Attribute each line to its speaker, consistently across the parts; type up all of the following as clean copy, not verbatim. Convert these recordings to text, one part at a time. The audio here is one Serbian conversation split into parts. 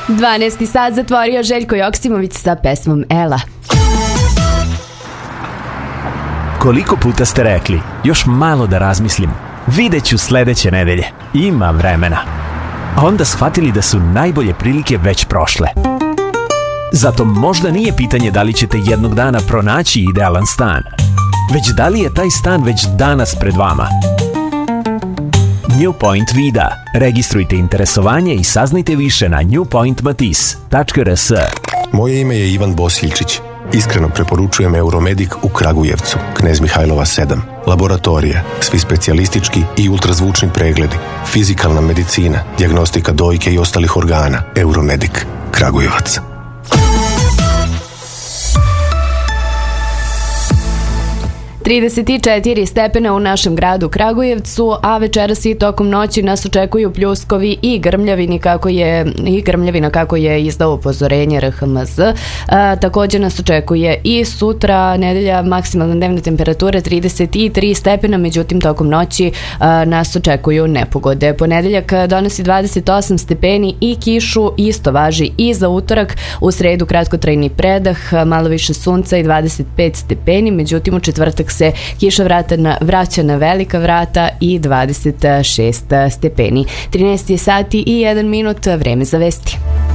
Speaker 1: 12. sat zatvorio Željko Joksimović sa pesmom Ela.
Speaker 2: Koliko puta ste rekli, još malo da razmislim, vidjet ću sledeće nedelje, ima vremena. A onda shvatili da su najbolje prilike već prošle. Zato možda nije pitanje da li ćete jednog dana pronaći idealan stan, već da li je taj stan već danas pred vama. New Point Vida. Registrujte interesovanje i saznajte više na newpointmatis.rs.
Speaker 3: Moje ime je Ivan Bosiljčić. Iskreno preporučujem Euromedik u Kragujevcu, Knez Mihajlova 7. Laboratorije, svi specijalistički i ultrazvučni pregledi, fizikalna medicina, dijagnostika dojke i ostalih organa. Euromedik, Kragujevac.
Speaker 1: Trideset četiri stepena u našem gradu Kragujevcu, a večeras i tokom noći nas očekuju pljuskovi i grmljavina kako je izdao upozorenje RHMZ. Također nas očekuje i sutra nedelja maksimalna dnevna temperatura 33 stepena, međutim tokom noći nas očekuju nepogode. Ponedeljak donosi 28 stepeni i kišu, isto važi i za utorak. U sredu kratkotrajni predah, malo više sunca i 25 stepeni, međutim u četvrtak se kiša vraća na velika vrata i 26 stepeni. 13 sati i 1 minut, vreme za vesti.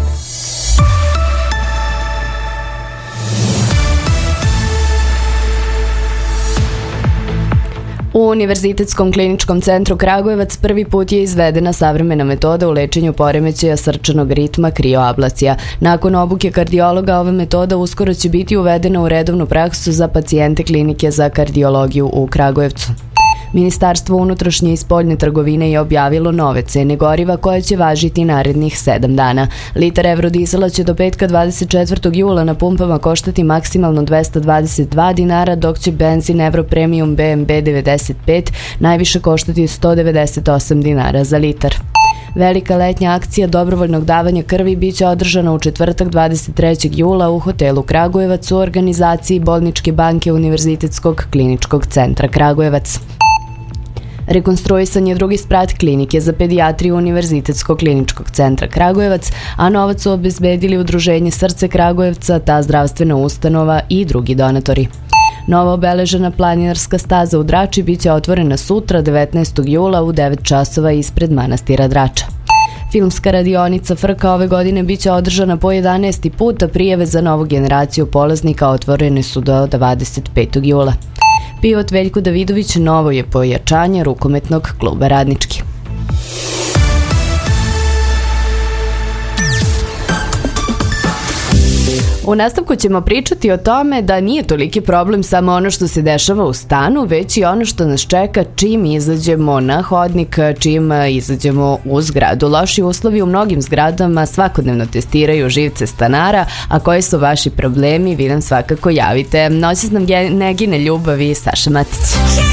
Speaker 1: U Univerzitetskom kliničkom centru Kragujevac prvi put je izvedena savremena metoda u lečenju poremećaja srčanog ritma krioablacija. Nakon obuke kardiologa, ova metoda uskoro će biti uvedena u redovnu praksu za pacijente klinike za kardiologiju u Kragujevcu. Ministarstvo unutrašnje i spoljne trgovine je objavilo nove cene goriva koje će važiti narednih 7 dana. Litar eurodizela će do petka 24. jula na pumpama koštati maksimalno 222 dinara, dok će benzin Europremium BMB 95 najviše koštati 198 dinara za litar. Velika letnja akcija dobrovoljnog davanja krvi biće održana u četvrtak 23. jula u hotelu Kragujevac u organizaciji Bolničke banke Univerzitetskog kliničkog centra Kragujevac. Rekonstruisan je drugi sprat klinike za pedijatriju Univerzitetskog kliničkog centra Kragujevac, a novac su obezbedili Udruženje Srce Kragujevca, ta zdravstvena ustanova i drugi donatori. Nova obeležena planinarska staza u Drači biće otvorena sutra 19. jula u 9 časova ispred manastira Drača. Filmska radionica Frka ove godine biće održana po 11. puta, prijave za novu generaciju polaznika otvorene su do 25. jula. Pivot Veljko Davidović novo je pojačanje rukometnog kluba Radnički. U nastavku ćemo pričati o tome da nije toliki problem samo ono što se dešava u stanu, već i ono što nas čeka čim izađemo na hodnik, čim izađemo u zgradu. Loši uslovi u mnogim zgradama svakodnevno testiraju živce stanara, a koji su vaši problemi, vi nam svakako javite. Noćas nam negine ljubavi Saša Matić.